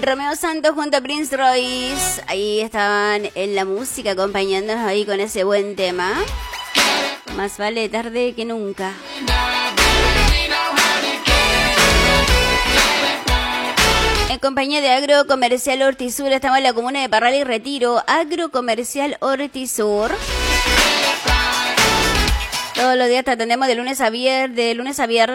Romeo Santos junto a Prince Royce. Ahí estaban en la música acompañándonos ahí con ese buen tema. Más vale tarde que nunca. En compañía de Agrocomercial Hortisur, estamos en la comuna de Parral y Retiro. Agrocomercial Hortisur. Todos los días te atendemos de lunes a viernes.